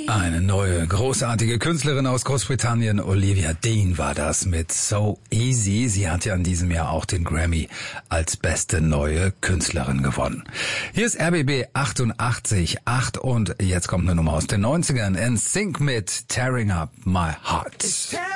Eine neue, großartige Künstlerin aus Großbritannien, Olivia Dean war das mit So Easy. Sie hat ja in diesem Jahr auch den Grammy als beste neue Künstlerin gewonnen. Hier ist RBB 88.8 und jetzt kommt eine Nummer aus den 90ern. NSYNC mit Tearing Up My Heart.